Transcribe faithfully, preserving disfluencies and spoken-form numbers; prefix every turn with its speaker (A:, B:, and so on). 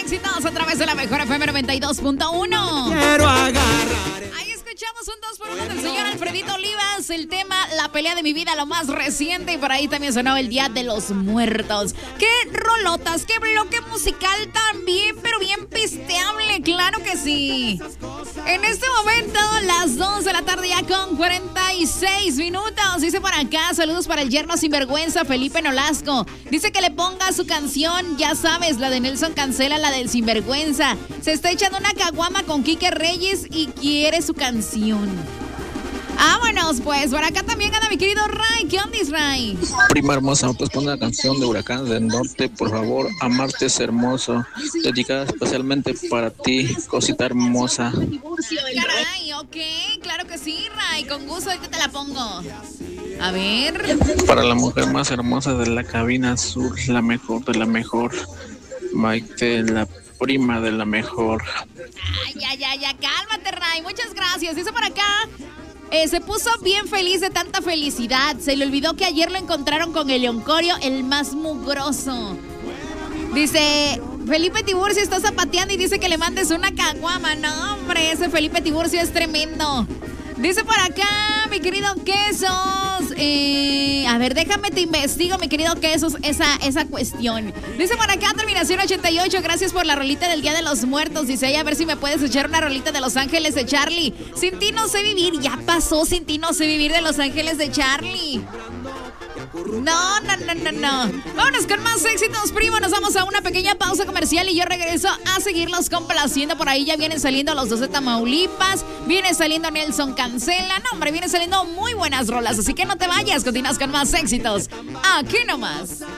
A: éxitos a través de la mejor F M noventa y dos punto uno.
B: Quiero agarrar.
A: Ahí escuchamos un dos por uno del señor Alfredito Olivas, el tema La pelea de mi vida, lo más reciente, y por ahí también sonaba el Día de los Muertos. ¡Qué rolotas! ¡Qué bloque musical también, pero bien pisteable! ¡Claro que sí! En este momento, las dos de la tarde ya con cuarenta y seis minutos. Dice por acá, saludos para el yerno sinvergüenza Felipe Nolasco. Dice que le ponga su canción, ya sabes, la de Nelson Cancela, la del sinvergüenza. Se está echando una caguama con Quique Reyes y quiere su canción. Vámonos, pues. Por acá también anda mi querido Ray. ¿Qué onda, Ray?
C: Prima hermosa, pues pon una canción de Huracanes del Norte, por favor. Amarte es hermoso. Dedicada especialmente para ti, cosita hermosa.
A: Caray, ok. Claro que sí, Ray. Con gusto, ahorita te la pongo. A ver.
C: Para la mujer más hermosa de la cabina sur, la mejor de la mejor. Maite, la prima de la mejor.
A: Ay, ya, ya, ya. Cálmate, Ray. Muchas gracias. Dice por acá. Eh, se puso bien feliz de tanta felicidad. Se le olvidó que ayer lo encontraron con el Leoncorio, el más mugroso. Dice, Felipe Tiburcio está zapateando y dice que le mandes una caguama. No, hombre, ese Felipe Tiburcio es tremendo. Dice por acá, mi querido Quesos. Eh, a ver, déjame te investigo, mi querido Quesos, esa, esa cuestión. Dice por acá, terminación ochenta y ocho. Gracias por la rolita del Día de los Muertos. Dice ella, a ver si me puedes echar una rolita de Los Ángeles de Charlie. Sin ti no sé vivir. Ya pasó Sin ti no sé vivir de Los Ángeles de Charlie. No, no, no, no, no. Vámonos con más éxitos, primo. Nos vamos a una pequeña pausa comercial y yo regreso a seguirlos complaciendo. Por ahí ya vienen saliendo los dos de Tamaulipas. Viene saliendo Nelson Cancela. No, hombre, vienen saliendo muy buenas rolas. Así que no te vayas. Continúas con más éxitos. Aquí nomás.